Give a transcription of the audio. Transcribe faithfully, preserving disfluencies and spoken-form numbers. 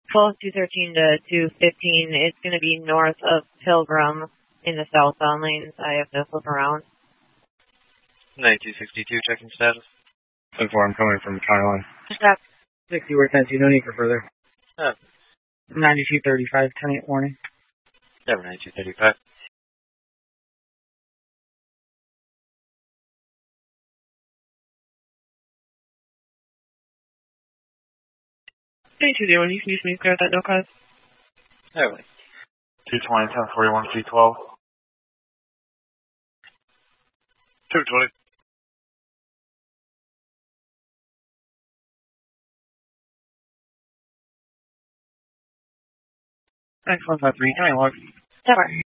twelve two thirteen to two fifteen. It's going to be north of Pilgrim in the southbound lanes. I have to flip around. ninety-two sixty-two, checking status. ten four, I'm coming from Thailand. Stop. sixty, we're ten two, no need for further. Oh. ninety-two thirty-five, ten eight warning. Never ninety-two thirty-five. ninety-two zero, you can use me to clear that no cause. Never. two twenty, ten forty-one, C twelve. two twenty. X one five three, nine log. Never.